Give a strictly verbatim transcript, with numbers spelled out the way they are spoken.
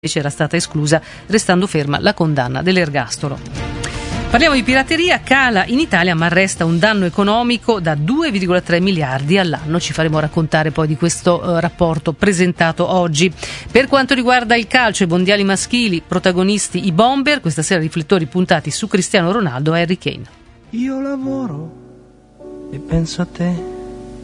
era stata esclusa, restando ferma la condanna dell'ergastolo. Parliamo di pirateria. Cala in Italia ma resta un danno economico da due virgola tre miliardi all'anno. Ci faremo raccontare poi di questo uh, rapporto presentato oggi. Per quanto riguarda il calcio, i mondiali maschili, protagonisti i Bomber, questa sera riflettori puntati su Cristiano Ronaldo e Harry Kane. Io lavoro e penso a te,